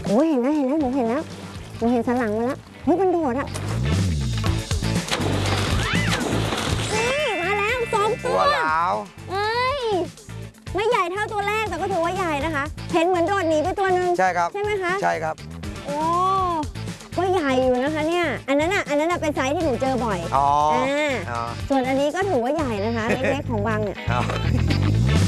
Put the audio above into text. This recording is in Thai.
โอ้ยเห็นแล้วหนูเห็นแล้วหนูเห็นสันหลังมาแล้วเฮ้ยมันโดดอ่ะนี่มาแล้ว2 ตัวแล้วเอ้ยไม่ใหญ่เท่าตัวแรกแต่ก็ถือว่าใหญ่นะคะเห็นเหมือนโดดหนีไปตัวนึงใช่ครับใช่ไหมคะใช่ครับโอ้ก็ใหญ่อยู่นะคะเนี่ยอันนั้นเป็นไซส์ที่หนูเจอบ่อยส่วนอันนี้ก็ถือว่าใหญ่นะคะเล็กๆของบางเนี่ย